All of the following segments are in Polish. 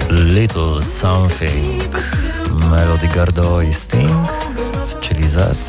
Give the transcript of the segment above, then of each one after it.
Little Something, Melody Gardot i Sting, czyli Z.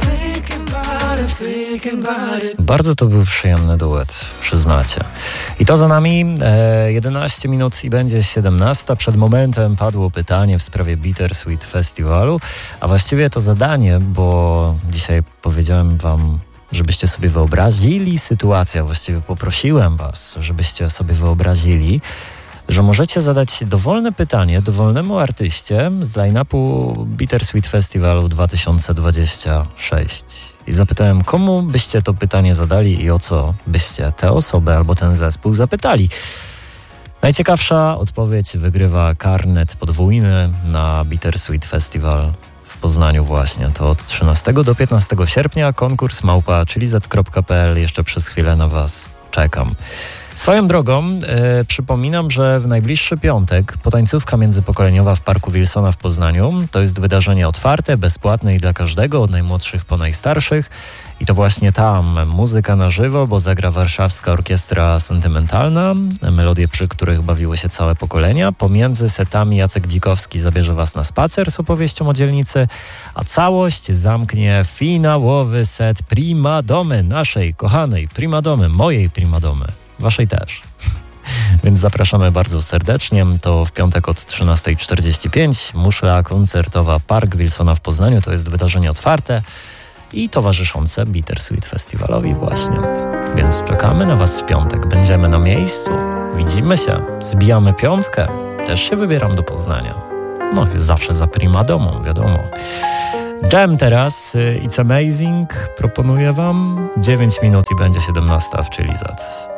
Bardzo to był przyjemny duet, przyznacie. I to za nami 11 minut i będzie 17. Przed momentem padło pytanie w sprawie Bittersweet Festiwalu, a właściwie to zadanie, bo dzisiaj powiedziałem wam, żebyście sobie wyobrazili sytuację, właściwie poprosiłem was, żebyście sobie wyobrazili, że możecie zadać dowolne pytanie dowolnemu artyście z line-upu Bittersweet Festiwalu 2026. I zapytałem, komu byście to pytanie zadali i o co byście tę osobę albo ten zespół zapytali. Najciekawsza odpowiedź wygrywa karnet podwójny na Bittersweet Festival w Poznaniu właśnie. To od 13 do 15 sierpnia konkurs @chilizet.pl. Jeszcze przez chwilę na was czekam. Swoją drogą przypominam, że w najbliższy piątek potańcówka międzypokoleniowa w Parku Wilsona w Poznaniu to jest wydarzenie otwarte, bezpłatne i dla każdego, od najmłodszych po najstarszych. I to właśnie tam muzyka na żywo, bo zagra Warszawska Orkiestra Sentymentalna, melodie, przy których bawiły się całe pokolenia. Pomiędzy setami Jacek Dzikowski zabierze was na spacer z opowieścią o dzielnicy, a całość zamknie finałowy set primadomy, naszej kochanej primadomy, mojej primadomy. Waszej też. Więc zapraszamy bardzo serdecznie. To w piątek od 13:45. Muszla koncertowa Park Wilsona w Poznaniu. To jest wydarzenie otwarte i towarzyszące Bittersweet Festiwalowi właśnie. Więc czekamy na was w piątek. Będziemy na miejscu. Widzimy się. Zbijamy piątkę. Też się wybieram do Poznania. No, jest zawsze za primadomą, wiadomo. Jam teraz. It's Amazing. Proponuję wam 9 minut i będzie 17 w Chilizet.